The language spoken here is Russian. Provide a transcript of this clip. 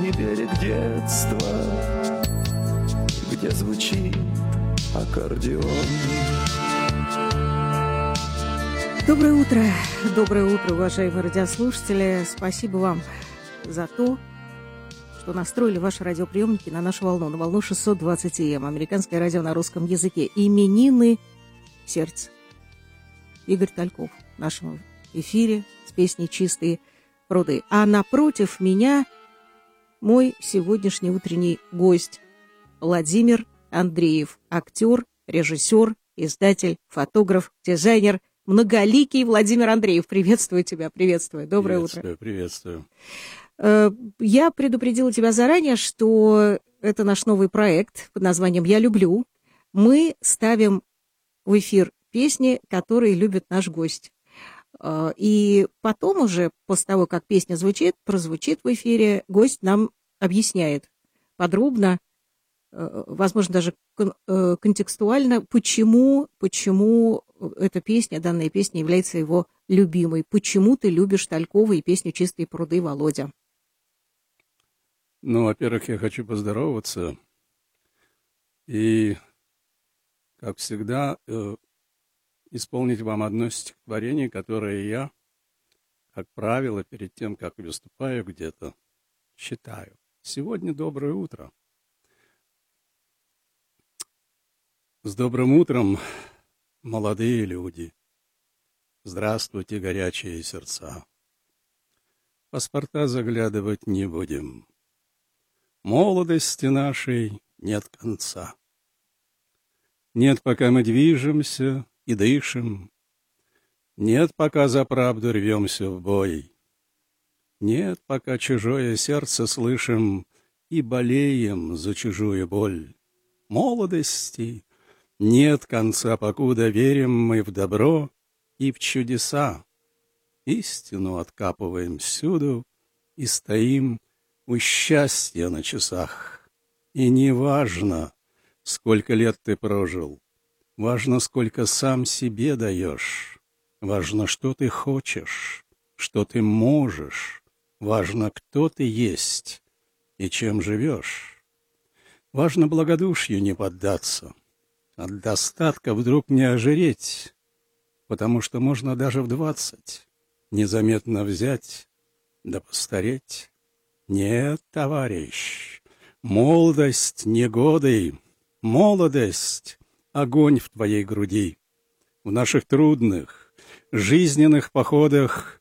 берег детства, где звучит аккордеон. Доброе утро, уважаемые радиослушатели. Спасибо вам за то, что настроили ваши радиоприемники на нашу волну, на волну 620 АМ, американское радио на русском языке. Именины сердца. Игорь Тальков в нашем эфире с песней «Чистые пруды». А напротив меня мой сегодняшний утренний гость Владимир Андреев, актер, режиссер, издатель, фотограф, дизайнер, многоликий Владимир Андреев. Приветствую тебя, приветствую. Доброе утро. Приветствую. Я предупредила тебя заранее, что это наш новый проект под названием «Я люблю». Мы ставим в эфир песни, которые любит наш гость. И потом уже, после того, как песня прозвучит в эфире, гость нам объясняет подробно, возможно, даже контекстуально, почему эта песня, данная песня является его любимой. Почему ты любишь Талькова и песню «Чистые пруды», Володя? Ну, во-первых, я хочу поздороваться и, как всегда, исполнить вам одно стихотворение, которое я, как правило, перед тем, как выступаю где-то, читаю. Сегодня доброе утро. С добрым утром, молодые люди. Здравствуйте, горячие сердца. Паспорта заглядывать не будем. Молодости нашей нет конца. Нет, пока мы движемся и дышим. Нет, пока за правду рвемся в бой. Нет, пока чужое сердце слышим и болеем за чужую боль. Молодости нет конца, покуда верим мы в добро и в чудеса. Истину откапываем всюду и стоим у счастья на часах. И не важно, сколько лет ты прожил, важно, сколько сам себе даешь. Важно, что ты хочешь, что ты можешь. Важно, кто ты есть и чем живешь. Важно благодушью не поддаться, от достатка вдруг не ожиреть, потому что можно даже в 20 незаметно взять да постареть. Нет, товарищ, молодость не годы, молодость — огонь в твоей груди. В наших трудных, жизненных походах